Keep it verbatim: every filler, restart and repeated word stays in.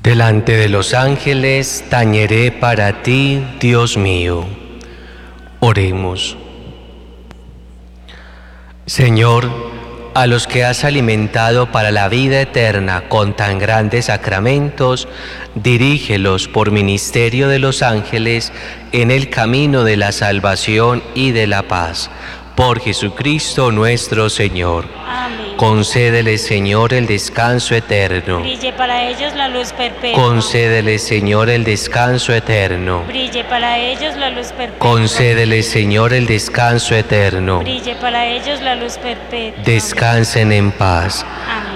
Delante de los ángeles tañeré para ti, Dios mío. Oremos. Señor, a los que has alimentado para la vida eterna con tan grandes sacramentos, dirígelos por ministerio de los ángeles en el camino de la salvación y de la paz. Por Jesucristo nuestro Señor. Amén. Concédele, Señor, el descanso eterno. Brille para ellos la luz perpetua. Concédele, Señor, el descanso eterno. Brille para ellos la luz perpetua. Concédele, Señor, el descanso eterno. Brille para ellos la luz perpetua. Descansen en paz. Amén.